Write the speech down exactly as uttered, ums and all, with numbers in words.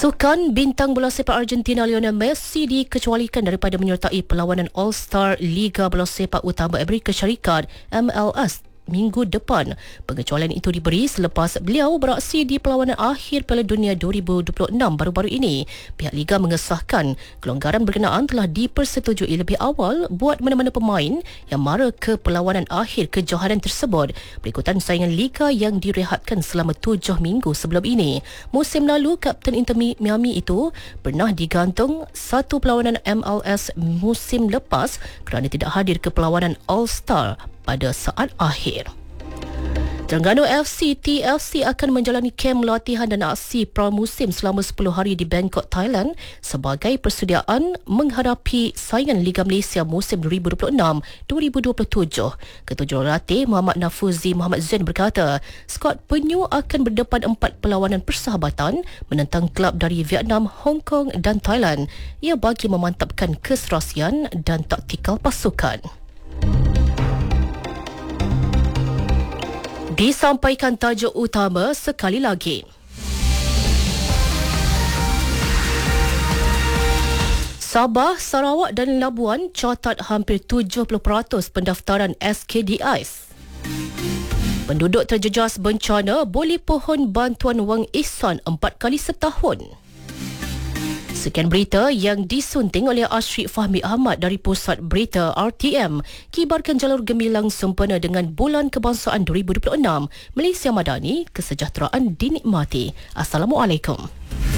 Sukan bintang bola sepak Argentina Lionel Messi dikecualikan daripada menyertai perlawanan All-Star Liga Bola Sepak Utama Amerika Syarikat M L S minggu depan. Pengecualian itu diberi selepas beliau beraksi di perlawanan akhir Piala Dunia dua ribu dua puluh enam baru-baru ini. Pihak Liga mengesahkan kelonggaran berkenaan telah dipersetujui lebih awal buat mana-mana pemain yang mara ke perlawanan akhir kejohanan tersebut berikutan saingan Liga yang direhatkan selama tujuh minggu sebelum ini. Musim lalu, Kapten Inter Miami itu pernah digantung satu perlawanan M L S musim lepas kerana tidak hadir ke perlawanan All-Star pada saat akhir. Terengganu F C T F C akan menjalani kem latihan dan aksi pramusim selama sepuluh hari di Bangkok, Thailand sebagai persediaan menghadapi saingan Liga Malaysia musim dua ribu dua puluh enam dua ribu dua puluh tujuh. Ketua Jurulatih Muhammad Nafuzi Muhammad Zain berkata, skuad penyu akan berdepan empat perlawanan persahabatan menentang kelab dari Vietnam, Hong Kong dan Thailand. Ia bagi memantapkan keserasian dan taktikal pasukan. Disampaikan tajuk utama sekali lagi. Sabah, Sarawak dan Labuan catat hampir tujuh puluh peratus pendaftaran S K D Is. Penduduk terjejas bencana boleh pohon bantuan wang ihsan empat kali setahun. Sekian berita yang disunting oleh Ashrik Fahmi Ahmad dari Pusat Berita R T M. Kibarkan jalur gemilang sempena dengan Bulan Kebangsaan dua ribu dua puluh enam. Malaysia Madani, kesejahteraan dinikmati. Assalamualaikum.